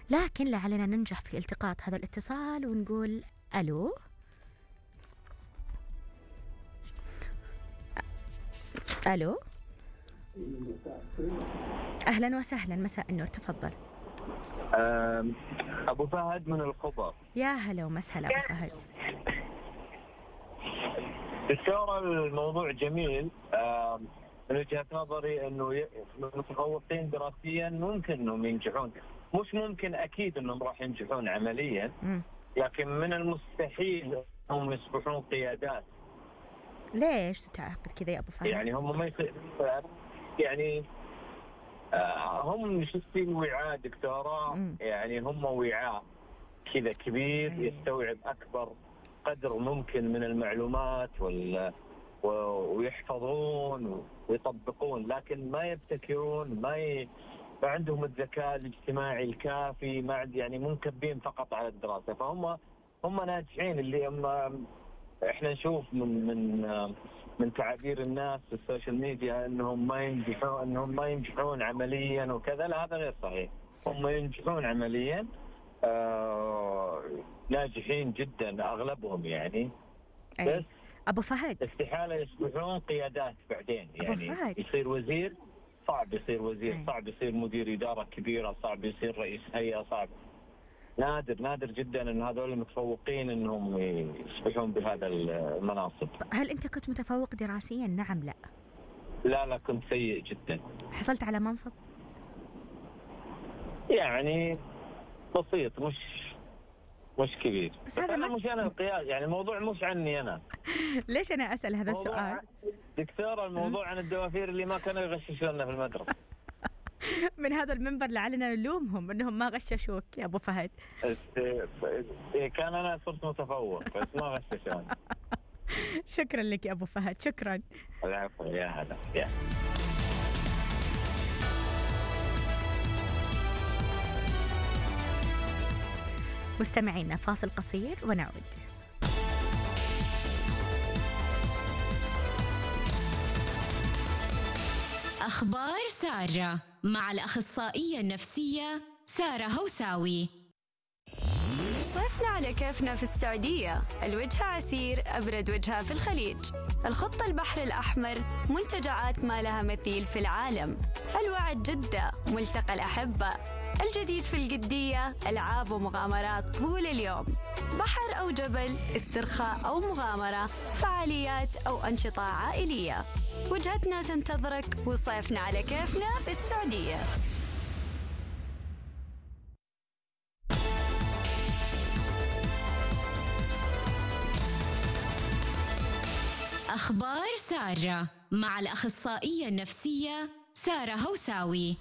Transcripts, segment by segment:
لكن لعلنا ننجح في التقاط هذا الاتصال ونقول ألو. ألو، أهلا وسهلا، مساء النور، تفضل. أبو فهد من الخبر. يا هلا ومسهلا أبو فهد. دكتورة، الموضوع جميل. من وجهة نظري أنه المتفوقين دراسيا ممكن أنهم ينجحون، مش ممكن أكيد أنهم راح ينجحون عمليا، لكن من المستحيل أنهم يصبحون قيادات. ليش تتعقد كذا يا أبو فهد؟ يعني هم ما يعني هم شفتي وعاء دكتورة. يعني هم وعاء كذا كبير يستوعب أكبر قدر ممكن من المعلومات ويحفظون ويطبقون، لكن ما يبتكرون، ما عندهم الذكاء الاجتماعي الكافي، ما يعني منكبين فقط على الدراسة. فهم ناجحين. اللي احنا نشوف من تعابير الناس في السوشيال ميديا انهم ما ينجحون عمليا وكذا، لا، هذا غير صحيح. هم ينجحون عمليا، ناجحين جدا اغلبهم يعني. بس ابو فهد استحاله يصبحون قيادات بعدين. يعني يصير وزير صعب، يصير وزير صعب، يصير مدير اداره كبيره صعب، يصير رئيس هيئه صعب. نادر جدا ان هذول المتفوقين انهم يصبحون بهذا المناصب. هل انت كنت متفوق دراسيا؟ نعم لا؟ لا كنت سيء جدا. حصلت على منصب؟ يعني بسيط، مش كبير. بس هذا مش انا القياس، يعني الموضوع مش عني انا. ليش انا اسال هذا السؤال دكتوره؟ الموضوع عن الدوافير اللي ما كانوا يغششونا في المدرسه. من هذا المنبر لعلنا نلومهم انهم ما غششوك يا ابو فهد. كان انا صرت متفوق بس ما غششوني. شكرا لك يا ابو فهد، شكرا. العفو، يا هلا يا. مستمعينا، فاصل قصير ونعود. أخبار سارة مع الأخصائية النفسية سارة هوساوي. صيفنا على كيفنا في السعودية، الوجهة عسير، أبرد وجهة في الخليج. الخطة البحر الأحمر، منتجعات ما لها مثيل في العالم. الوعد جدة، ملتقى الأحبة. الجديد في القدية، ألعاب ومغامرات طول اليوم. بحر أو جبل، استرخاء أو مغامرة، فعاليات أو أنشطة عائلية. وجهتنا تنتظرك، وصيفنا على كيفنا في السعودية. أخبار سارة مع الأخصائية النفسية سارة هوساوي.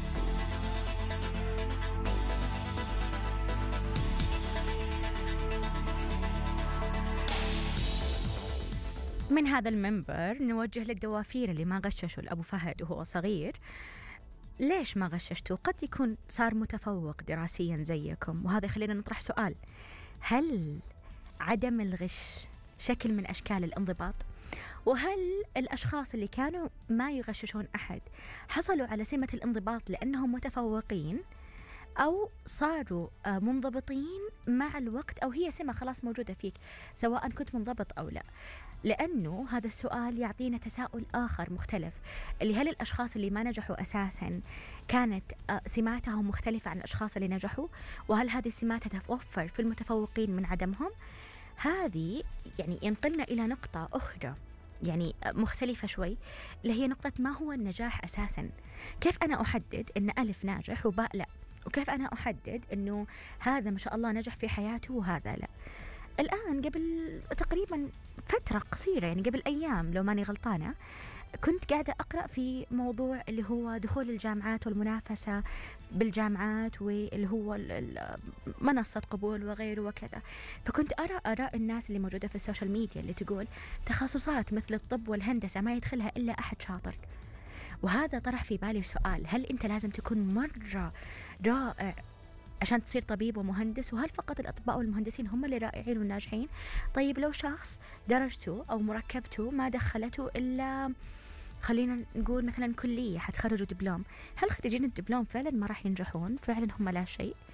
من هذا المنبر نوجه للدوافير اللي ما غششوا لأبو فهد وهو صغير. ليش ما غششتوا؟ قد يكون صار متفوق دراسيا زيكم، وهذا يخلينا نطرح سؤال: هل عدم الغش شكل من أشكال الانضباط؟ وهل الأشخاص اللي كانوا ما يغششون أحد حصلوا على سمة الانضباط لأنهم متفوقين، أو صاروا منضبطين مع الوقت، أو هي سمة خلاص موجودة فيك سواء كنت منضبط أو لا؟ لأنه هذا السؤال يعطينا تساؤل آخر مختلف، اللي هل الأشخاص اللي ما نجحوا أساساً كانت سماتهم مختلفة عن الأشخاص اللي نجحوا؟ وهل هذه السمات تتوفر في المتفوقين من عدمهم؟ هذه يعني ينقلنا إلى نقطة أخرى يعني مختلفة شوي، اللي هي نقطة ما هو النجاح أساساً. كيف أنا أحدد أن ألف ناجح وباء لا؟ وكيف أنا أحدد أنه هذا ما شاء الله نجح في حياته وهذا لا؟ الآن قبل تقريبا فترة قصيرة، يعني قبل أيام لو ماني غلطانة، كنت قاعدة أقرأ في موضوع اللي هو دخول الجامعات والمنافسة بالجامعات، واللي هو منصة قبول وغيره وكذا. فكنت أرى آراء الناس اللي موجودة في السوشيال ميديا اللي تقول تخصصات مثل الطب والهندسة ما يدخلها إلا أحد شاطر. وهذا طرح في بالي سؤال: هل أنت لازم تكون مرة رائع عشان تصير طبيب ومهندس؟ وهل فقط الأطباء والمهندسين هم اللي رائعين وناجحين؟ طيب لو شخص درجته أو مركبته ما دخلته إلا خلينا نقول مثلا كلية حتخرجوا دبلوم، هل خريجين الدبلوم فعلا ما راح ينجحون؟ فعلا هم لا شيء؟